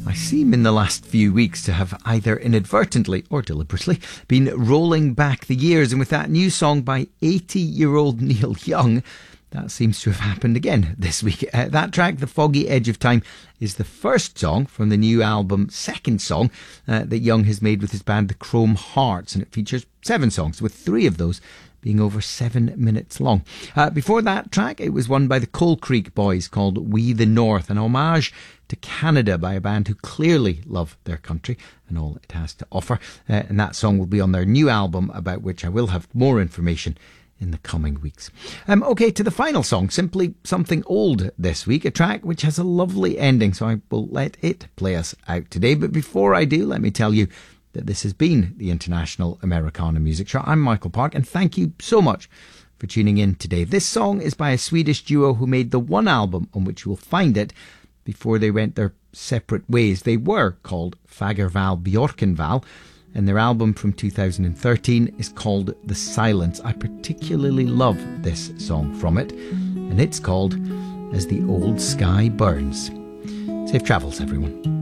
I seem in the last few weeks to have either inadvertently or deliberately been rolling back the years, and with that new song by 80-year-old Neil Young, that seems to have happened again this week. That track, The Foggy Edge of Time, is the first song from the new album, second song, that Young has made with his band The Chrome Hearts, and it features 7 songs, with 3 of those being over 7 minutes long. Before that track, it was one by the Coal Creek Boys called We the North, an homage to Canada by a band who clearly love their country and all it has to offer. And that song will be on their new album, about which I will have more information in the coming weeks. Okay, to the final song, simply something old this week, a track which has a lovely ending, so I will let it play us out today. But before I do, let me tell you that this has been the International Americana Music Show. I'm Michael Park, and thank you so much for tuning in today. This song is by a Swedish duo who made the one album on which you will find it before they went their separate ways. They were called Fagervall Björkenvall, and their album from 2013 is called The Silence. I particularly love this song from it, and it's called As the Old Sky Burns. Safe travels, everyone.